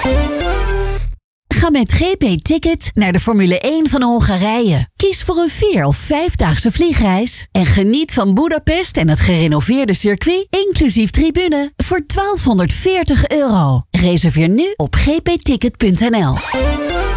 Ga met GP Ticket naar de Formule 1 van Hongarije. Kies voor een 4- of 5-daagse vliegreis en geniet van Budapest en het gerenoveerde circuit, inclusief tribune, voor €1240. Reserveer nu op gpticket.nl.